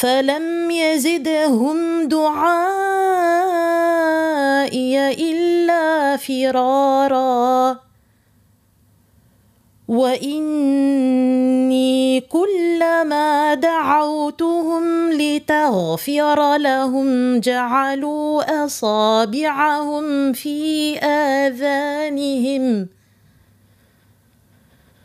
فلم يزدهم دعائي إلا فرارا وإني كلما دعوتهم لتغفر لهم جعلوا أصابعهم في آذانهم